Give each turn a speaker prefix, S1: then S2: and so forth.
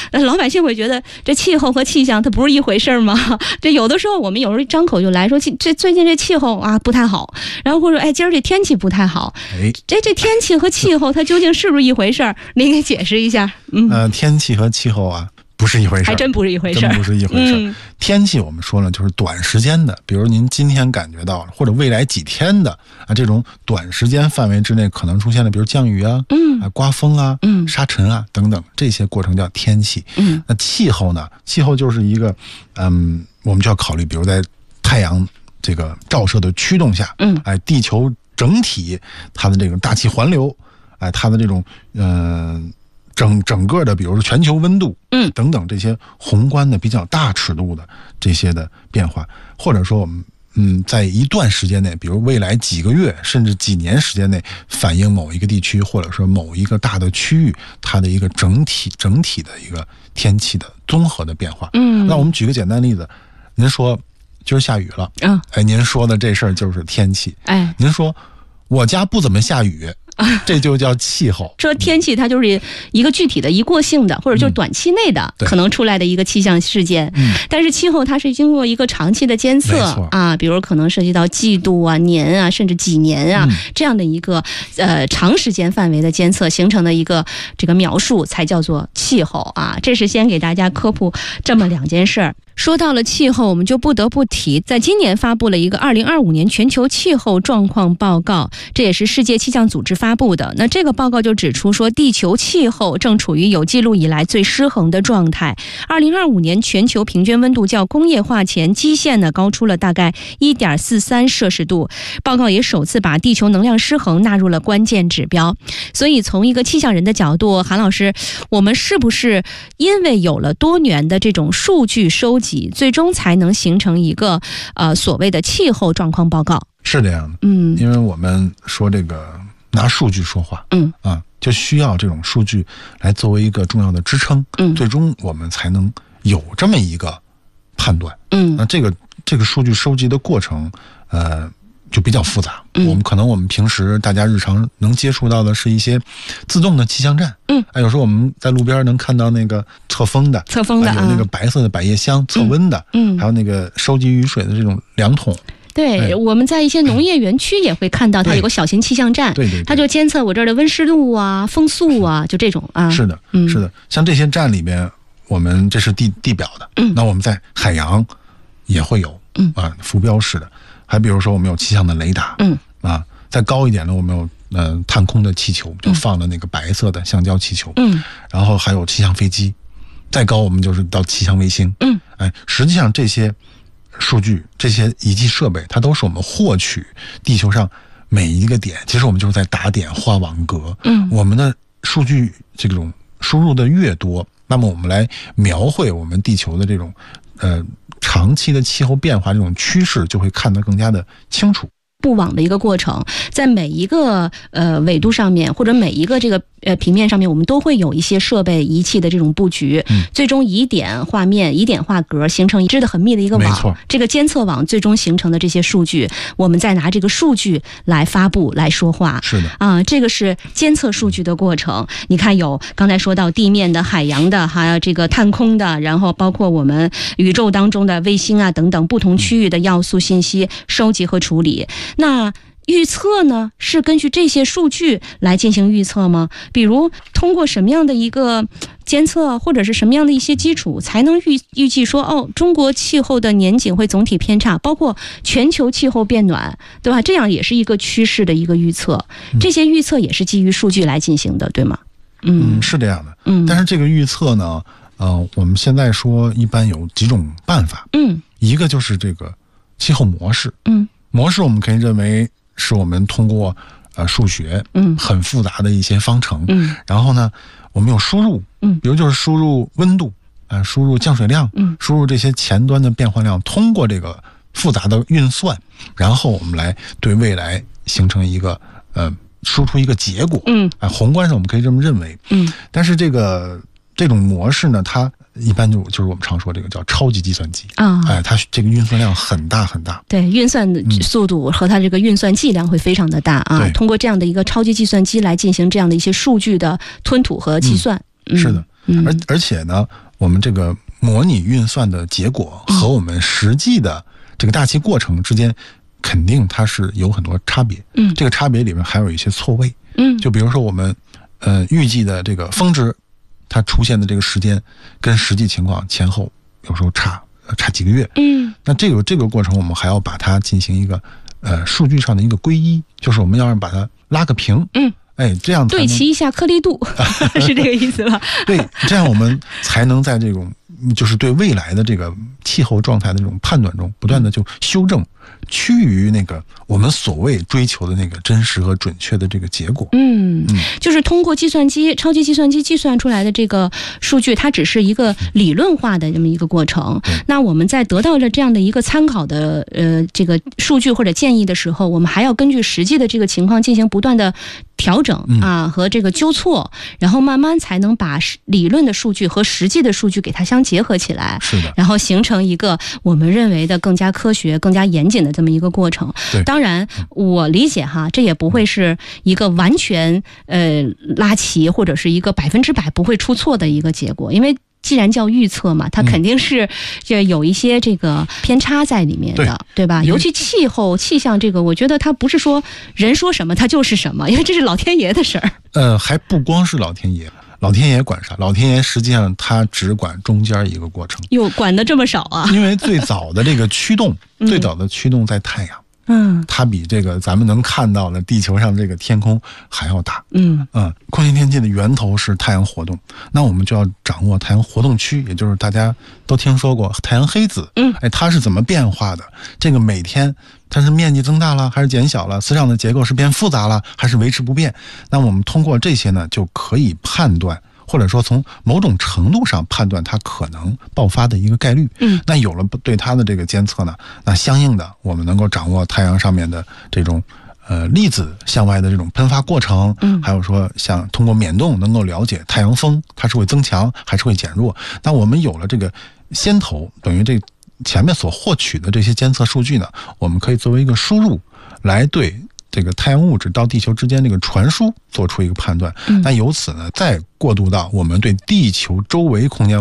S1: 那老百姓会觉得这气候和气象它不是一回事吗？这有的时候我们有时候张口就来说这最近这气候啊不太好，然后或者今儿这天气不太好，这天气和气候它究竟是不是一回事？您给解释一下。
S2: 天气和气候啊不是一回事，
S1: 还真不是一回事，
S2: 真不是一回事。天气我们说了就是短时间的，比如您今天感觉到了，或者未来几天的这种短时间范围之内可能出现的，比如降雨啊，刮风啊，沙尘啊等等，这些过程叫天气。那气候呢？气候就是一个，我们就要考虑，比如在太阳这个照射的驱动下，地球整体它的这种大气环流，它的这种整个的，比如说全球温度，等等这些宏观的比较大尺度的这些的变化，或者说我们在一段时间内，比如未来几个月甚至几年时间内，反映某一个地区或者说某一个大的区域它的一个整体的一个天气的综合的变化。那我们举个简单例子，您说今儿下雨了，您说的这事儿就是天气。您说我家不怎么下雨，这就叫气候。
S1: 说天气它就是一个具体的一过性的，或者就是短期内的可能出来的一个气象事件。但是气候它是经过一个长期的监测啊，比如可能涉及到季度啊、年啊，甚至几年啊，这样的一个长时间范围的监测形成的一个这个描述，才叫做气候啊。这是先给大家科普这么两件事儿。说到了气候，我们就不得不提，在今年发布了一个2025年全球气候状况报告，这也是世界气象组织发布的。那这个报告就指出说，地球气候正处于有记录以来最失衡的状态。2025年全球平均温度较工业化前基线呢高出了大概 1.43 摄氏度。报告也首次把地球能量失衡纳入了关键指标。所以从一个气象人的角度，韩老师，我们是不是因为有了多年的这种数据收集，最终才能形成一个所谓的气候状况报告？
S2: 是这样的，因为我们说这个拿数据说话，就需要这种数据来作为一个重要的支撑，最终我们才能有这么一个判断。那这个数据收集的过程，就比较复杂。我们平时大家日常能接触到的是一些自动的气象站。有时候我们在路边能看到那个测风的，有那个白色的百叶箱测温的，还有那个收集雨水的这种量筒。
S1: 对，我们在一些农业园区也会看到它有个小型气象站，它就监测我这儿的温湿度啊、风速啊，就这种啊。是的，像这些站里面，我们这是地表的，那我们在海洋也会有，浮标式的。还比如说我们有气象的雷达，再高一点的我们有探空的气球，就放了那个白色的橡胶气球，然后还有气象飞机，再高我们就是到气象卫星，实际上这些数据、这些仪器设备，它都是我们获取地球上每一个点，其实我们就是在打点画网格，我们的数据这种输入的越多，那么我们来描绘我们地球的这种长期的气候变化这种趋势就会看得更加的清楚。布网的一个过程，在每一个纬度上面，或者每一个这个平面上面，我们都会有一些设备仪器的这种布局，最终以点画面、以点画格，形成一织的很密的一个网。这个监测网最终形成的这些数据，我们再拿这个数据来发布、来说话。
S2: 是的
S1: 这个是监测数据的过程。你看，有刚才说到地面的、海洋的，还有这个探空的，然后包括我们宇宙当中的卫星啊等等不同区域的要素信息收集和处理。那预测呢，是根据这些数据来进行预测吗？比如通过什么样的一个监测，或者是什么样的一些基础，才能预计说中国气候的年景会总体偏差，包括全球气候变暖，对吧？这样也是一个趋势的一个预测。这些预测也是基于数据来进行的，对吗？
S2: 是这样的。但是这个预测呢，我们现在说一般有几种办法。一个就是这个气候模式。模式我们可以认为是我们通过数学很复杂的一些方程，然后呢我们有输入，比如就是输入温度，输入降水量，输入这些前端的变化量，通过这个复杂的运算，然后我们来对未来形成一个输出一个结果。宏观上我们可以这么认为。但是这种模式呢，它一般就是我们常说这个叫超级计算机它这个运算量很大很大。
S1: 对，运算的速度和它这个运算剂量会非常的大通过这样的一个超级计算机来进行这样的一些数据的吞吐和计算。
S2: 是的。 而且呢，我们这个模拟运算的结果和我们实际的这个大气过程之间，肯定它是有很多差别。这个差别里面还有一些错位。就比如说我们预计的这个峰值，它出现的这个时间跟实际情况前后有时候差几个月。那这个过程我们还要把它进行一个数据上的一个归一，就是我们要把它拉个平。这样
S1: 对齐一下颗粒度，是这个意思吧？
S2: 对，这样我们才能在这种就是对未来的这个气候状态的这种判断中，不断的就修正，趋于那个我们所谓追求的那个真实和准确的这个结果。
S1: 就是通过超级计算机计算出来的这个数据，它只是一个理论化的这么一个过程。那我们在得到了这样的一个参考的这个数据或者建议的时候，我们还要根据实际的这个情况进行不断的调整和这个纠错，然后慢慢才能把理论的数据和实际的数据给它相结合起来。
S2: 是的，
S1: 然后形成一个我们认为的更加科学、更加严谨的这么一个过程。当然，我理解这也不会是一个完全拉齐，或者是一个100%不会出错的一个结果，因为既然叫预测嘛，它肯定是有一些这个偏差在里面的，对吧？尤其气候气象这个，我觉得它不是说人说什么它就是什么，因为这是老天爷的事儿。
S2: 还不光是老天爷。老天爷管啥？老天爷实际上他只管中间一个过程。
S1: 哟，管得这么少啊？
S2: 因为最早的这个驱动，最早的驱动在太阳。它比这个咱们能看到的地球上这个天空还要大。空气天气的源头是太阳活动，那我们就要掌握太阳活动区，也就是大家都听说过太阳黑子。它是怎么变化的？这个每天它是面积增大了还是减小了？磁场的结构是变复杂了还是维持不变？那我们通过这些呢，就可以判断，或者说从某种程度上判断它可能爆发的一个概率。那有了对它的这个监测呢，那相应的我们能够掌握太阳上面的这种粒子向外的这种喷发过程，还有说像通过冕动能够了解太阳风它是会增强还是会减弱。那我们有了这个先头，等于这前面所获取的这些监测数据呢，我们可以作为一个输入来对这个太阳物质到地球之间这个传输做出一个判断。那由此呢，再过渡到我们对地球周围空间